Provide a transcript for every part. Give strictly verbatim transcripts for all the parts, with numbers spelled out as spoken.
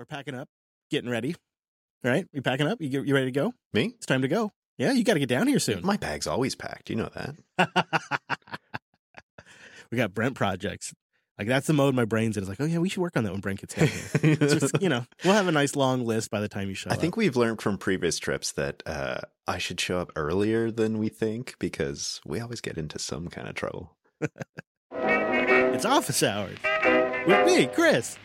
packing up, getting ready. All right, you packing up? You get, you ready to go? Me? It's time to go. Yeah, you got to get down here soon. My bag's always packed. You know that. We got Brent projects. Like, that's the mode my brain's in. It's like, oh, yeah, we should work on that when Brent gets down here. Just, you know, we'll have a nice long list by the time you show I up. think we've learned from previous trips that uh, I should show up earlier than we think because we always get into some kind of trouble. It's office hours with me, Chris.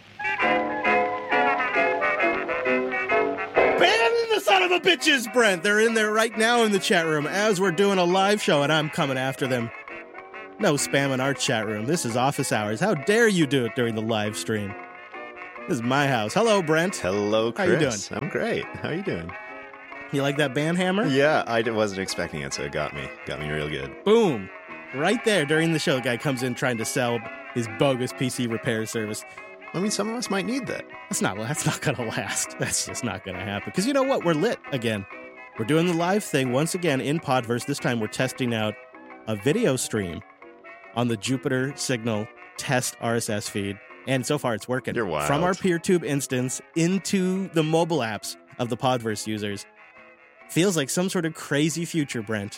Ben, the son of a bitches, Brent. They're in there right now in the chat room as we're doing a live show, and I'm coming after them. No spam in our chat room. This is office hours. How dare you do it during the live stream? This is my house. Hello, Brent. Hello, Chris. How you doing? I'm great. How are you doing? You like that band hammer? Yeah, I wasn't expecting it, so it got me. Got me real good. Boom. Right there during the show, the guy comes in trying to sell his bogus P C repair service. I mean, some of us might need that. That's not, that's not going to last. That's just not going to happen. Because you know what? We're lit again. We're doing the live thing once again in Podverse. This time we're testing out a video stream on the Jupiter Signal test R S S feed. And so far it's working. You're wild. From our PeerTube instance into the mobile apps of the Podverse users. Feels like some sort of crazy future, Brent.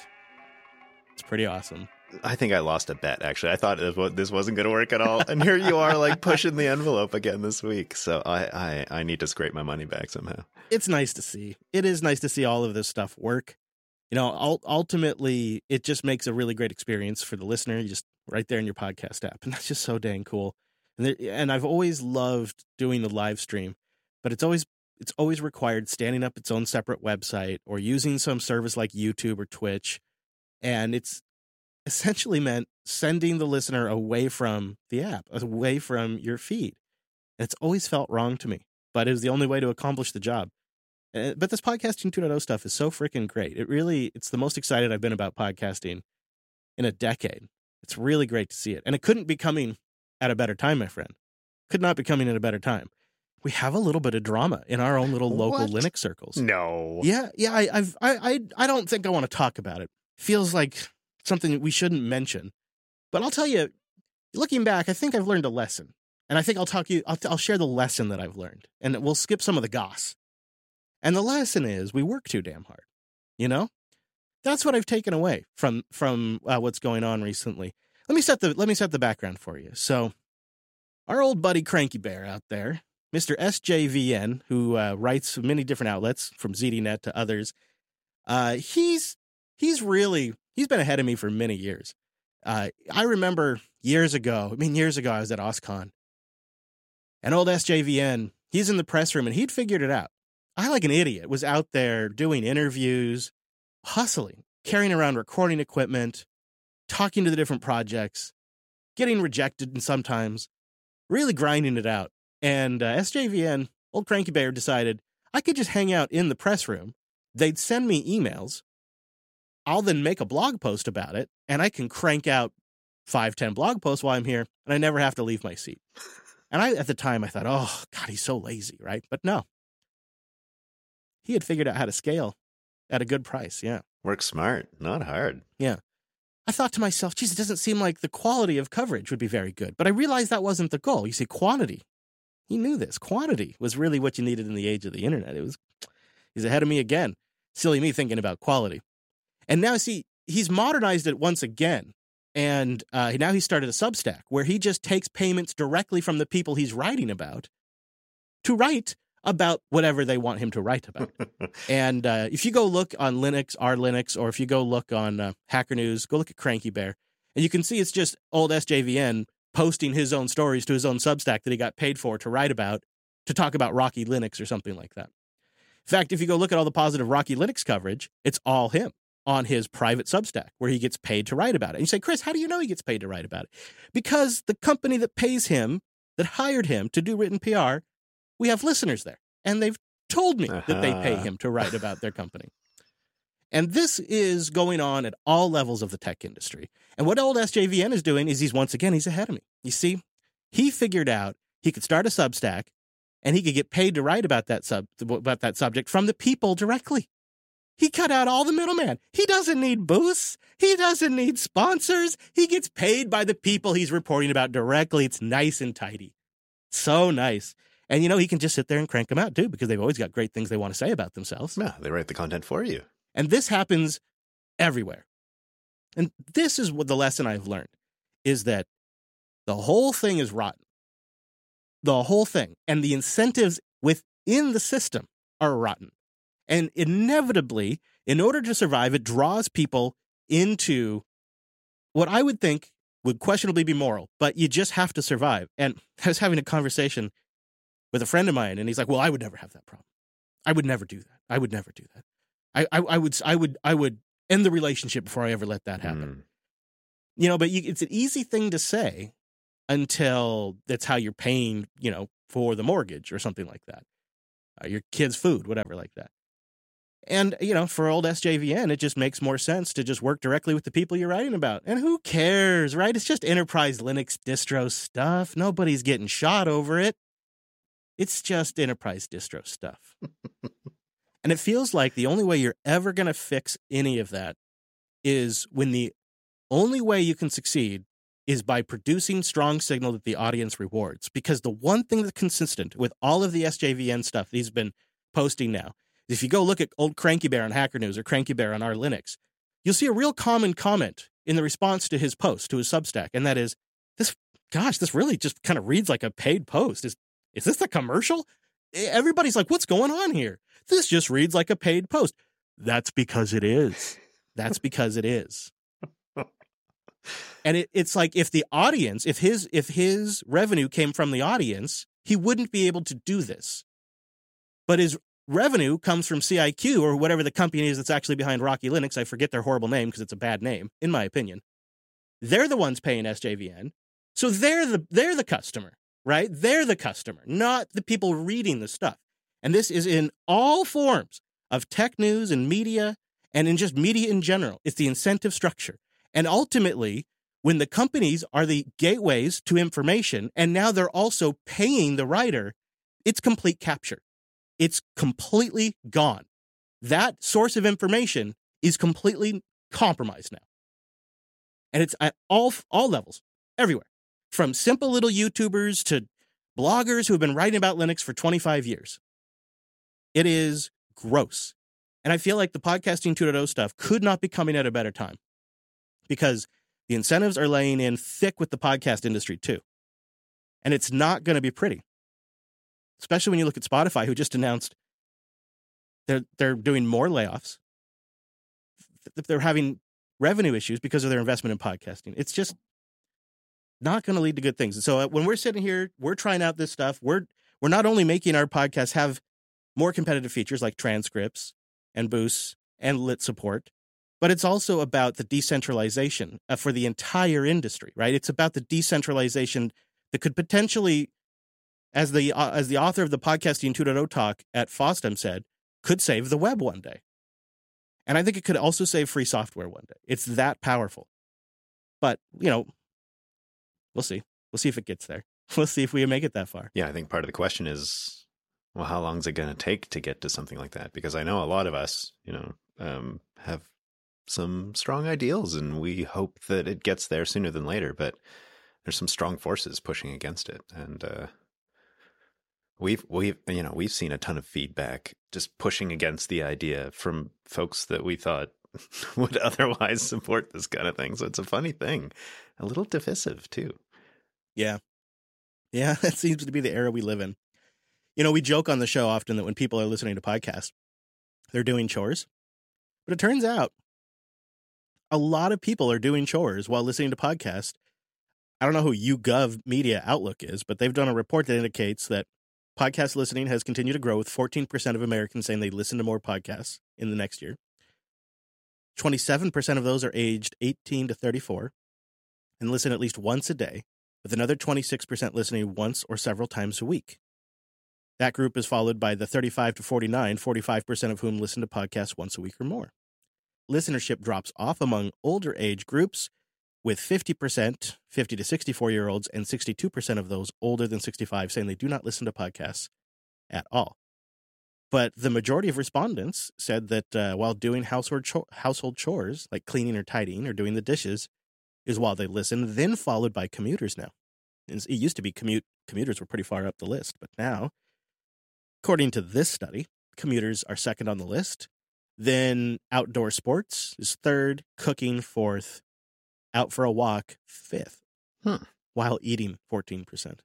It's pretty awesome. I think I lost a bet, actually. I thought this wasn't going to work at all. And here you are, like, pushing the envelope again this week. So I, I, I need to scrape my money back somehow. It's nice to see. It is nice to see all of this stuff work. You know, ultimately, it just makes a really great experience for the listener. You just right there in your podcast app. And that's just so dang cool. And, there, and I've always loved doing the live stream, but it's always it's always required standing up its own separate website or using some service like YouTube or Twitch. And it's essentially meant sending the listener away from the app, away from your feed. And it's always felt wrong to me, but it was the only way to accomplish the job. Uh, but this podcasting two point oh stuff is so freaking great. It really, it's the most excited I've been about podcasting in a decade. It's really great to see it. And it couldn't be coming at a better time, my friend. Could not be coming at a better time. We have a little bit of drama in our own little local What? Linux circles. No. Yeah, yeah, I, I've, I, I, I don't think I want to talk about it. Feels like something that we shouldn't mention. But I'll tell you, looking back, I think I've learned a lesson. And I think I'll talk you, I'll, I'll share the lesson that I've learned. And we'll skip some of the goss. And the lesson is we work too damn hard. You know? That's what I've taken away from from uh, what's going on recently. Let me set the let me set the background for you. So, our old buddy Cranky Bear out there, Mister S J V N, who uh, writes for many different outlets from Z D Net to others, uh, he's he's really he's been ahead of me for many years. Uh, I remember years ago. I mean, years ago, I was at OSCON, and old S J V N, he's in the press room, and he'd figured it out. I, like an idiot, was out there doing interviews, hustling, carrying around recording equipment, talking to the different projects, getting rejected and sometimes, really grinding it out. And uh, S J V N, old Cranky Bear, decided I could just hang out in the press room. They'd send me emails. I'll then make a blog post about it, and I can crank out five, ten blog posts while I'm here, and I never have to leave my seat. And I, at the time, I thought, oh, God, he's so lazy, right? But no. He had figured out how to scale at a good price, yeah. Work smart, not hard. Yeah. I thought to myself, geez, it doesn't seem like the quality of coverage would be very good. But I realized that wasn't the goal. You see, quantity. He knew this. Quantity was really what you needed in the age of the internet. It was, he's ahead of me again. Silly me thinking about quality. And now, see, he's modernized it once again. And uh, now he started a Substack where he just takes payments directly from the people he's writing about to write about whatever they want him to write about. And uh, if you go look on Linux, R Linux, or if you go look on uh, Hacker News, go look at Cranky Bear, and you can see it's just old S J V N posting his own stories to his own Substack that he got paid for to write about, to talk about Rocky Linux or something like that. In fact, if you go look at all the positive Rocky Linux coverage, it's all him on his private Substack where he gets paid to write about it. And you say, Chris, how do you know he gets paid to write about it? Because the company that pays him, that hired him to do written P R, we have listeners there, and they've told me uh-huh. that they pay him to write about their company. And this is going on at all levels of the tech industry. And what old S J V N is doing is he's, once again, he's ahead of me. You see, he figured out he could start a Substack, and he could get paid to write about that sub about that subject from the people directly. He cut out all the middleman. He doesn't need boosts. He doesn't need sponsors. He gets paid by the people he's reporting about directly. It's nice and tidy. So nice. And, you know, he can just sit there and crank them out, too, because they've always got great things they want to say about themselves. Yeah, they write the content for you. And this happens everywhere. And this is what the lesson I've learned, is that the whole thing is rotten. The whole thing. And the incentives within the system are rotten. And inevitably, in order to survive, it draws people into what I would think would questionably be moral, but you just have to survive. And I was having a conversation with a friend of mine, and he's like, well, I would never have that problem. I would never do that. I would never do that. I, I, I would, I would, I would end the relationship before I ever let that happen. Mm. You know, but you, it's an easy thing to say until that's how you're paying, you know, for the mortgage or something like that, uh, your kids' food, whatever like that. And, you know, for old S J V N, it just makes more sense to just work directly with the people you're writing about. And who cares, right? It's just enterprise Linux distro stuff. Nobody's getting shot over it. It's just enterprise distro stuff. And it feels like the only way you're ever going to fix any of that is when the only way you can succeed is by producing strong signal that the audience rewards. Because the one thing that's consistent with all of the S J V N stuff that he's been posting now, if you go look at old Cranky Bear on Hacker News or Cranky Bear on Our Linux, you'll see a real common comment in the response to his post, to his Substack, and that is, "This, gosh, this really just kind of reads like a paid post. Is is this a commercial?" Everybody's like, "What's going on here? This just reads like a paid post." That's because it is. That's because it is. And it, it's like if the audience, if his if his revenue came from the audience, he wouldn't be able to do this. But his revenue comes from C I Q or whatever the company is that's actually behind Rocky Linux. I forget their horrible name because it's a bad name, in my opinion. They're the ones paying S J V N. So they're the they're the customer, right? They're the customer, not the people reading the stuff. And this is in all forms of tech news and media and in just media in general. It's the incentive structure. And ultimately, when the companies are the gateways to information and now they're also paying the writer, it's complete capture. It's completely gone. That source of information is completely compromised now. And it's at all, all levels, everywhere. From simple little YouTubers to bloggers who have been writing about Linux for twenty-five years. It is gross. And I feel like the podcasting two point oh stuff could not be coming at a better time because the incentives are laying in thick with the podcast industry too. And it's not going to be pretty. Especially when you look at Spotify, who just announced they're, they're doing more layoffs. They're having revenue issues because of their investment in podcasting. It's just not going to lead to good things. And so when we're sitting here, we're trying out this stuff. We're we're not only making our podcasts have more competitive features like transcripts and boosts and lit support, but it's also about the decentralization uh, for the entire industry, right? It's about the decentralization that could potentially, as the uh, as the author of the Podcasting two point oh talk at FOSDEM said, could save the web one day. And I think it could also save free software one day. It's that powerful. But, you know, we'll see. We'll see if it gets there. We'll see if we make it that far. Yeah, I think part of the question is, well, how long is it going to take to get to something like that? Because I know a lot of us, you know, um, have some strong ideals and we hope that it gets there sooner than later. But there's some strong forces pushing against it. And uh, we've, we've, you know, we've seen a ton of feedback just pushing against the idea from folks that we thought would otherwise support this kind of thing. So it's a funny thing, a little divisive too. Yeah. Yeah, that seems to be the era we live in. You know, we joke on the show often that when people are listening to podcasts, they're doing chores. But it turns out a lot of people are doing chores while listening to podcasts. I don't know who YouGov Media Outlook is, but they've done a report that indicates that podcast listening has continued to grow, with fourteen percent of Americans saying they listen to more podcasts in the next year. twenty-seven percent of those are aged eighteen to thirty-four and listen at least once a day, with another twenty-six percent listening once or several times a week. That group is followed by the thirty-five to forty-nine, forty-five percent of whom listen to podcasts once a week or more. Listenership drops off among older age groups, with fifty percent, fifty to sixty-four-year-olds, and sixty-two percent of those older than sixty-five saying they do not listen to podcasts at all. But the majority of respondents said that uh, while doing household cho- household chores, like cleaning or tidying or doing the dishes, is while they listen, then followed by commuters now. It used to be commute commuters were pretty far up the list. But now, according to this study, commuters are second on the list. Then outdoor sports is third, cooking fourth, out for a walk fifth, Hmm. while eating fourteen percent.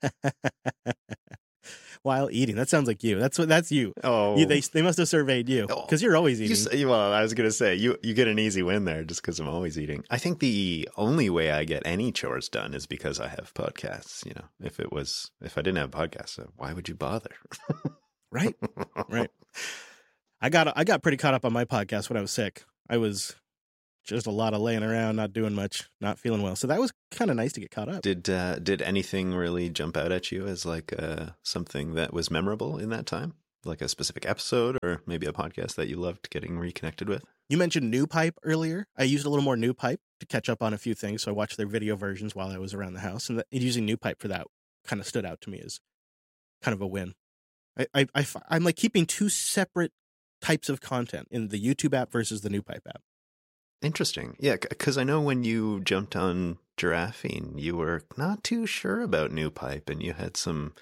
While eating, that sounds like you. That's what that's you. Oh, you they they must have surveyed you because you're always eating. You, s- well, I was going to say, you, you get an easy win there just because I'm always eating. I think the only way I get any chores done is because I have podcasts. You know, if it was, if I didn't have podcasts, uh, why would you bother? Right, right. I got I got pretty caught up on my podcast when I was sick. I was just a lot of laying around, not doing much, not feeling well. So that was kind of nice to get caught up. Did uh, did anything really jump out at you as like uh, something that was memorable in that time? Like a specific episode or maybe a podcast that you loved getting reconnected with? You mentioned New Pipe earlier. I used a little more New Pipe to catch up on a few things. So I watched their video versions while I was around the house. And the, using New Pipe for that kind of stood out to me as kind of a win. I, I, I, I'm like keeping two separate types of content in the YouTube app versus the New Pipe app. Interesting. Yeah, because I know when you jumped on Giraffing, you were not too sure about New Pipe and you had some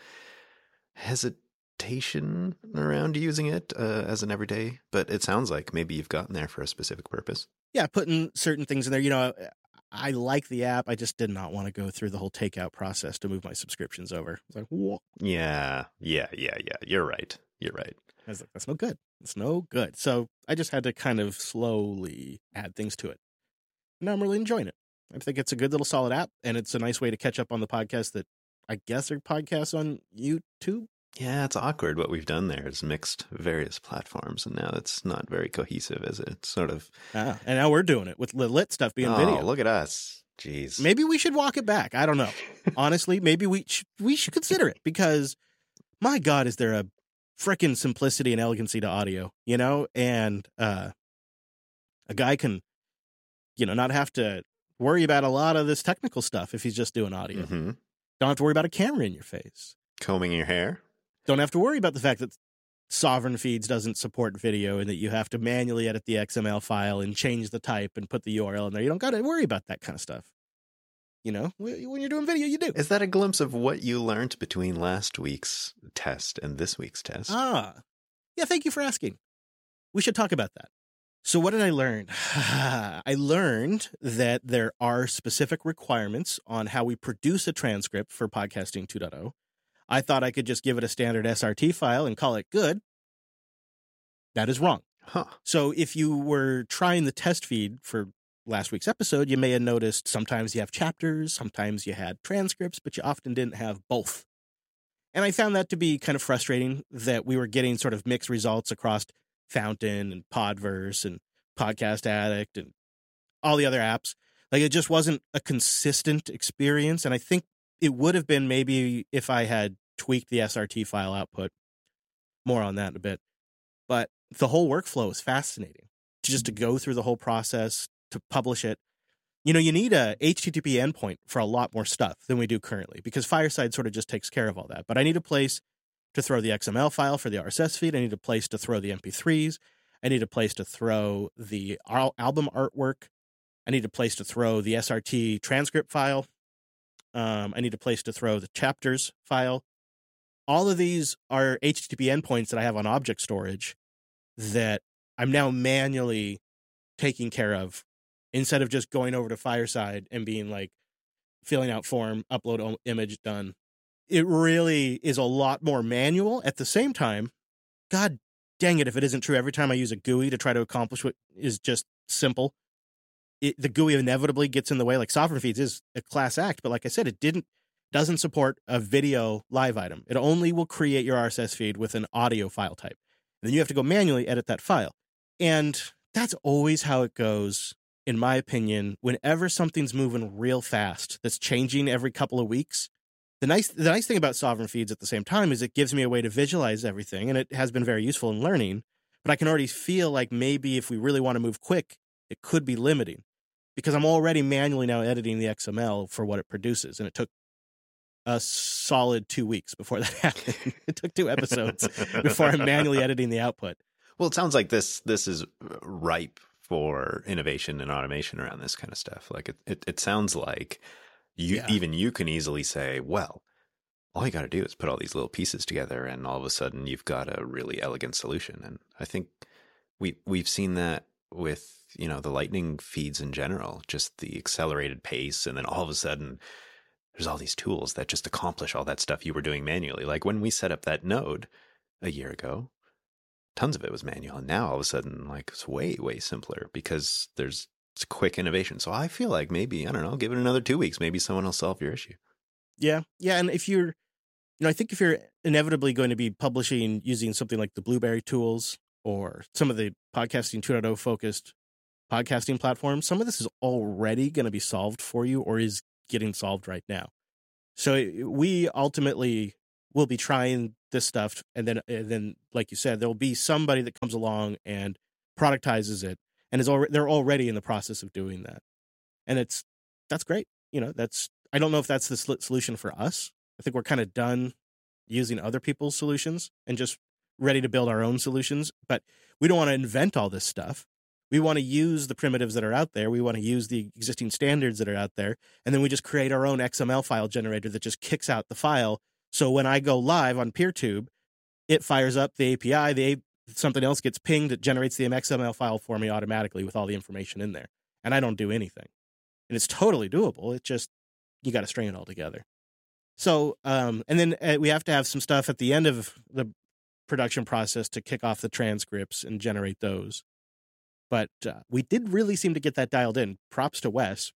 hesitation around using it uh, as an everyday, but it sounds like maybe you've gotten there for a specific purpose. Yeah, putting certain things in there. You know, I like the app. I just did not want to go through the whole takeout process to move my subscriptions over. It's like, whoa. Yeah, yeah, yeah, yeah. You're right. You're right. I was like, that's no good. It's no good. So I just had to kind of slowly add things to it. Now I'm really enjoying it. I think it's a good little solid app, and it's a nice way to catch up on the podcasts that I guess are podcasts on YouTube. Yeah, it's awkward what we've done there is mixed various platforms, and now it's not very cohesive, is it? It's sort of... Ah, and now we're doing it with the lit stuff being oh, video. Look at us. Jeez. Maybe we should walk it back. I don't know. Honestly, maybe we sh- we should consider it because, my God, is there a frickin' simplicity and elegancy to audio, you know? And uh, a guy can, you know, not have to worry about a lot of this technical stuff if he's just doing audio. Mm-hmm. Don't have to worry about a camera in your face. Combing your hair. Don't have to worry about the fact that Sovereign Feeds doesn't support video and that you have to manually edit the X M L file and change the type and put the U R L in there. You don't got to worry about that kind of stuff. You know, when you're doing video, you do. Is that a glimpse of what you learned between last week's test and this week's test? Ah, yeah, thank you for asking. We should talk about that. So what did I learn? I learned that there are specific requirements on how we produce a transcript for Podcasting two point oh. I thought I could just give it a standard S R T file and call it good. That is wrong. Huh. So if you were trying the test feed for last week's episode, you may have noticed sometimes you have chapters, sometimes you had transcripts, but you often didn't have both. And I found that to be kind of frustrating that we were getting sort of mixed results across Fountain and Podverse and Podcast Addict and all the other apps. Like it just wasn't a consistent experience. And I think it would have been maybe if I had tweaked the S R T file output. More on that in a bit. But the whole workflow is fascinating. Just to go through the whole process, to publish it. You know, you need a H T T P endpoint for a lot more stuff than we do currently because Fireside sort of just takes care of all that. But I need a place to throw the X M L file for the R S S feed. I need a place to throw the M P threes. I need a place to throw the al- album artwork. I need a place to throw the S R T transcript file. Um, I need a place to throw the chapters file. All of these are H T T P endpoints that I have on object storage that I'm now manually taking care of instead of just going over to Fireside and being like, filling out form, upload o- image, done. It really is a lot more manual. At the same time, God dang it if it isn't true. Every time I use a G U I to try to accomplish what is just simple, it, the G U I inevitably gets in the way. Like Sovereign Feeds is a class act, but like I said, it didn't doesn't support a video live item. It only will create your R S S feed with an audio file type. And then you have to go manually edit that file. And that's always how it goes, in my opinion, whenever something's moving real fast, that's changing every couple of weeks. The nice the nice thing about Sovereign Feeds at the same time is it gives me a way to visualize everything, and it has been very useful in learning. But I can already feel like maybe if we really want to move quick, it could be limiting. Because I'm already manually now editing the X M L for what it produces, and it took a solid two weeks before that happened. It took two episodes before I'm manually editing the output. Well, it sounds like this this is ripe for innovation and automation around this kind of stuff. Like it, it, it sounds like you Yeah. even you can easily say, well, all you got to do is put all these little pieces together, and all of a sudden you've got a really elegant solution. And I think we we've seen that with, you know, the Lightning feeds in general, just the accelerated pace, and then all of a sudden there's all these tools that just accomplish all that stuff you were doing manually. Like when we set up that node a year ago, tons of it was manual, and now all of a sudden, like, it's way way simpler because there's quick innovation. So I feel like maybe, I don't know, give it another two weeks, maybe someone will solve your issue. Yeah, yeah, and if you're, you know, I think if you're inevitably going to be publishing using something like the Blueberry tools or some of the podcasting two point oh focused podcasting platforms, some of this is already going to be solved for you or is getting solved right now. So we ultimately will be trying this stuff, and then, and then, like you said, there'll be somebody that comes along and productizes it, and is already they're already in the process of doing that, and it's that's great. You know, that's I don't know if that's the solution for us. I think we're kind of done using other people's solutions and just ready to build our own solutions. But we don't want to invent all this stuff. We want to use the primitives that are out there. We want to use the existing standards that are out there. And then we just create our own X M L file generator that just kicks out the file. So when I go live on PeerTube, it fires up the A P I. The A- something else gets pinged. It generates the X M L file for me automatically with all the information in there. And I don't do anything. And it's totally doable. It just, you got to string it all together. So, um, and then uh, we have to have some stuff at the end of the production process to kick off the transcripts and generate those. But uh, we did really seem to get that dialed in. Props to Wes.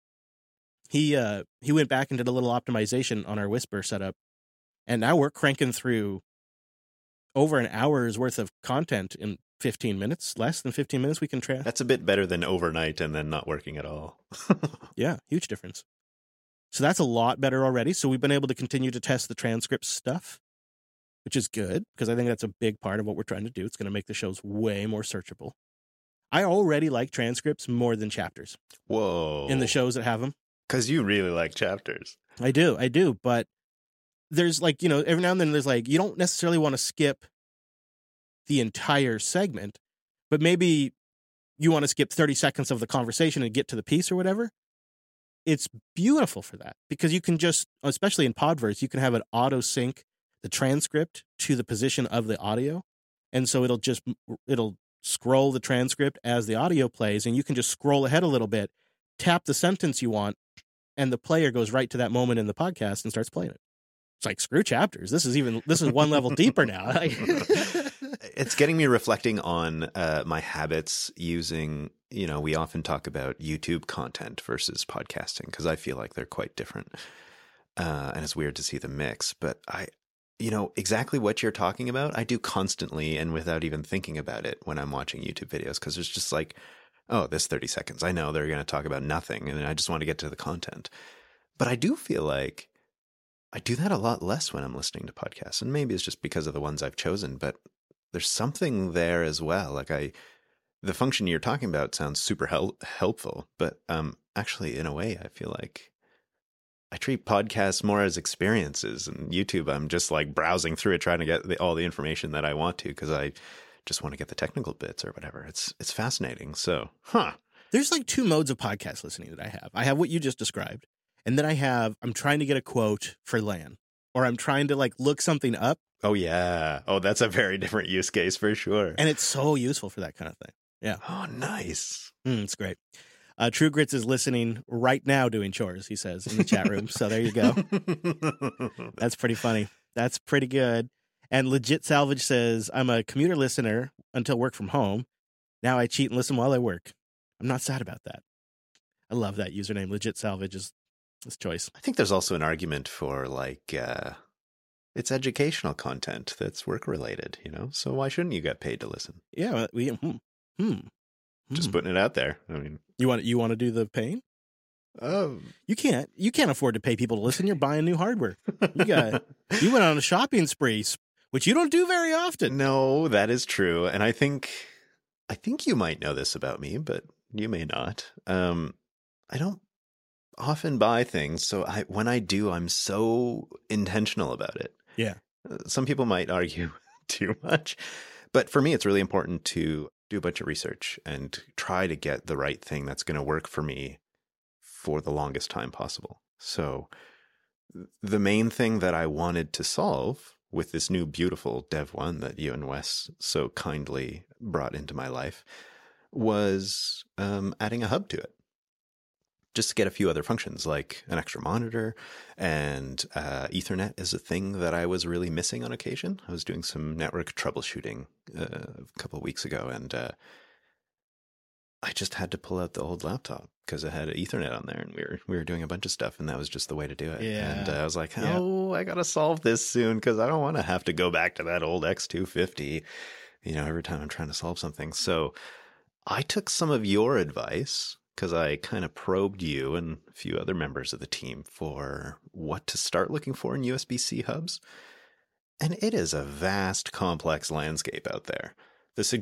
He uh, he went back and did a little optimization on our Whisper setup, and now we're cranking through over an hour's worth of content in fifteen minutes, less than fifteen minutes. We can try. That's a bit better than overnight and then not working at all. Yeah, huge difference. So that's a lot better already. So we've been able to continue to test the transcript stuff, which is good because I think that's a big part of what we're trying to do. It's going to make the shows way more searchable. I already like transcripts more than chapters. Whoa. In the shows that have them. Because you really like chapters. I do. I do. But there's like, you know, every now and then there's like, you don't necessarily want to skip the entire segment, but maybe you want to skip thirty seconds of the conversation and get to the piece or whatever. It's beautiful for that because you can just, especially in Podverse, you can have it auto sync the transcript to the position of the audio. And so it'll just, it'll scroll the transcript as the audio plays, and you can just scroll ahead a little bit, tap the sentence you want, and the player goes right to that moment in the podcast and starts playing it. It's like, screw chapters. This is even, this is one level deeper now. It's getting me reflecting on uh, my habits using, you know, we often talk about YouTube content versus podcasting because I feel like they're quite different. Uh, and it's weird to see the mix, but I, you know, exactly what you're talking about, I do constantly and without even thinking about it when I'm watching YouTube videos because it's just like, oh, this thirty seconds. I know they're going to talk about nothing and I just want to get to the content. But I do feel like I do that a lot less when I'm listening to podcasts. And maybe it's just because of the ones I've chosen, but there's something there as well. Like I, the function you're talking about sounds super hel- helpful, but um, actually in a way, I feel like I treat podcasts more as experiences, and YouTube, I'm just like browsing through it, trying to get the, all the information that I want to, because I just want to get the technical bits or whatever. It's it's fascinating. So, huh. There's like two modes of podcast listening that I have. I have what you just described, and then I have, I'm trying to get a quote for Lan, or I'm trying to like look something up. Oh, yeah. Oh, that's a very different use case for sure. And it's so useful for that kind of thing. Yeah. Oh, nice. Mm, it's great. Uh, True Grits is listening right now doing chores, he says, in the chat room. So there you go. That's pretty funny. That's pretty good. And Legit Salvage says, I'm a commuter listener until work from home. Now I cheat and listen while I work. I'm not sad about that. I love that username. Legit Salvage is his choice. I think there's also an argument for like, uh, it's educational content that's work related, you know? So why shouldn't you get paid to listen? Yeah. We, hmm. Hmm. Just putting it out there. I mean, you want you want to do the paying? Oh, you can't. You can't afford to pay people to listen. You're buying new hardware. You got. You went on a shopping spree, which you don't do very often. No, that is true, and I think, I think you might know this about me, but you may not. Um, I don't often buy things, so I when I do, I'm so intentional about it. Yeah. Some people might argue too much, but for me, it's really important to do a bunch of research and try to get the right thing that's going to work for me for the longest time possible. So the main thing that I wanted to solve with this new beautiful Dev one that you and Wes so kindly brought into my life was um, adding a hub to it. Just to get a few other functions like an extra monitor, and uh, Ethernet is a thing that I was really missing on occasion. I was doing some network troubleshooting uh, a couple of weeks ago, and uh, I just had to pull out the old laptop because it had Ethernet on there, and we were we were doing a bunch of stuff, and that was just the way to do it. Yeah. And uh, I was like, oh, yeah. I got to solve this soon because I don't want to have to go back to that old X two fifty, you know, every time I'm trying to solve something. So I took some of your advice, because I kind of probed you and a few other members of the team for what to start looking for in U S B-C hubs. And it is a vast, complex landscape out there. The